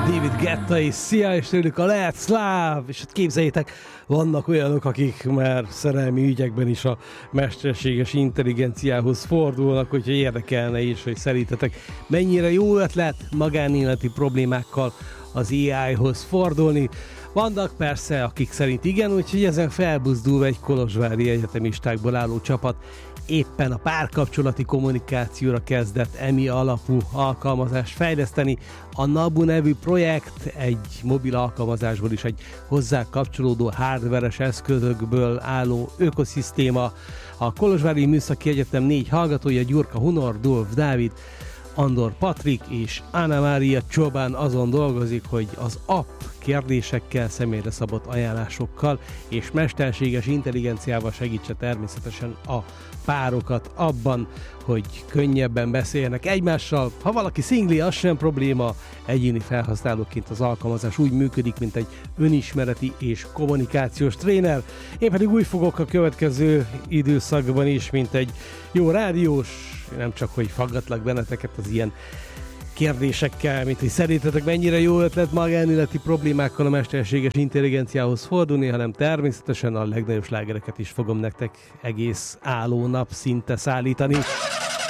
David Guetta és Sia, és tőlük a Let's Love, és hát képzeljétek, vannak olyanok, akik már szerelmi ügyekben is a mesterséges intelligenciához fordulnak, hogyha érdekelne is, hogy szerintetek mennyire jó ötlet magánéleti problémákkal az AI-hoz fordulni. Vannak persze, akik szerint igen, úgyhogy ezen felbuzdulva egy kolozsvári egyetemistákból álló csapat éppen a párkapcsolati kommunikációra kezdett EMI alapú alkalmazást fejleszteni. A Nabu nevű projekt egy mobil alkalmazásból is egy hozzá kapcsolódó hardveres eszközökből álló ökoszisztéma. A Kolozsvári Műszaki Egyetem 4 hallgatója, Gyurka Hunor, Dulf Dávid, Andor Patrik és Anna Mária Csobán azon dolgozik, hogy az app kérdésekkel, személyre szabott ajánlásokkal és mesterséges intelligenciával segítse természetesen a párokat abban, hogy könnyebben beszéljenek egymással. Ha valaki szingli, az sem probléma. Egyéni felhasználóként az alkalmazás úgy működik, mint egy önismereti és kommunikációs tréner. Én pedig úgy fogok a következő időszakban is, mint egy jó rádiós, nem csak, hogy faggatlak benneteket az ilyen kérdésekkel, mint hogy szerintetek mennyire jó ötlet magánéleti problémákkal a mesterséges intelligenciához fordulni, hanem természetesen a legnagyobb slágereket is fogom nektek egész álló nap szinte szállítani.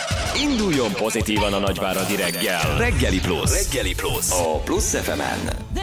Induljon pozitívan a nagyváradi reggel. Reggeli Plusz. A Plusz FM-en.